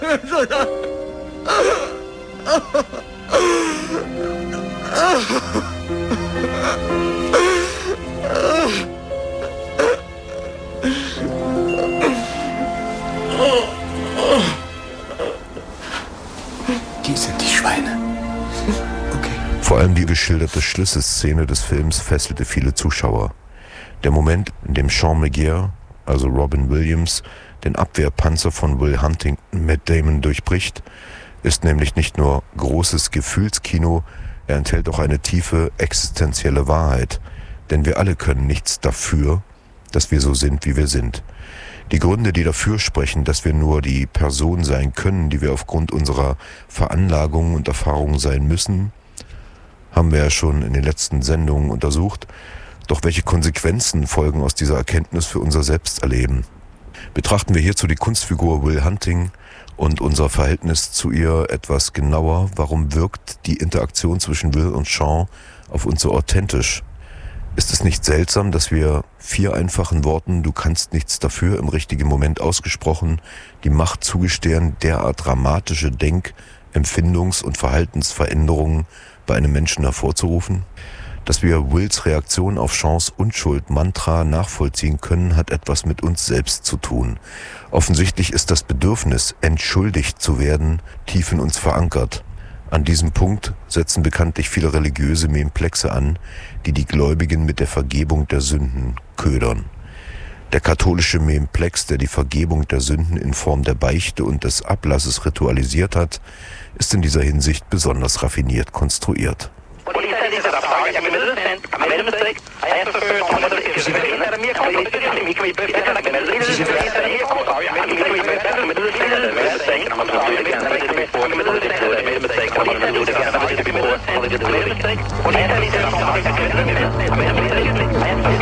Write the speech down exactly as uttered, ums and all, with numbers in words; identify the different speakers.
Speaker 1: Die sind die Schweine. Okay.
Speaker 2: Vor allem die geschilderte Schlüsselszene des Films fesselte viele Zuschauer. Der Moment, in dem Sean McGear, also Robin Williams, den Abwehrpanzer von Will Huntington Matt Damon durchbricht, ist nämlich nicht nur großes Gefühlskino, er enthält auch eine tiefe existenzielle Wahrheit. Denn wir alle können nichts dafür, dass wir so sind, wie wir sind. Die Gründe, die dafür sprechen, dass wir nur die Person sein können, die wir aufgrund unserer Veranlagungen und Erfahrungen sein müssen, haben wir ja schon in den letzten Sendungen untersucht. Doch welche Konsequenzen folgen aus dieser Erkenntnis für unser Selbsterleben? Betrachten wir hierzu die Kunstfigur Will Hunting und unser Verhältnis zu ihr etwas genauer. Warum wirkt die Interaktion zwischen Will und Sean auf uns so authentisch? Ist es nicht seltsam, dass wir vier einfachen Worten "Du kannst nichts dafür" im richtigen Moment ausgesprochen die Macht zugestehen, derart dramatische Denk-, Empfindungs- und Verhaltensveränderungen bei einem Menschen hervorzurufen? Dass wir Wills Reaktion auf Seans Unschuld-Mantra nachvollziehen können, hat etwas mit uns selbst zu tun. Offensichtlich ist das Bedürfnis, entschuldigt zu werden, tief in uns verankert. An diesem Punkt setzen bekanntlich viele religiöse Memplexe an, die die Gläubigen mit der Vergebung der Sünden ködern. Der katholische Memplex, der die Vergebung der Sünden in Form der Beichte und des Ablasses ritualisiert hat, ist in dieser Hinsicht besonders raffiniert konstruiert.
Speaker 3: What